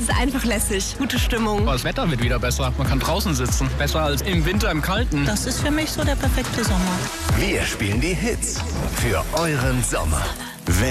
ist einfach lässig. Gute Stimmung. Das Wetter wird wieder besser. Man kann draußen sitzen. Besser als im Winter im Kalten. Das ist für mich so der perfekte Sommer. Wir spielen die Hits für euren Sommer.